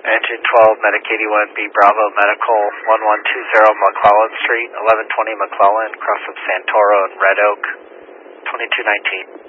Engine 12, Medic 81B Bravo Medical, 1120 McClellan Street, 1120 McClellan, cross of Santoro and Red Oak, 2219.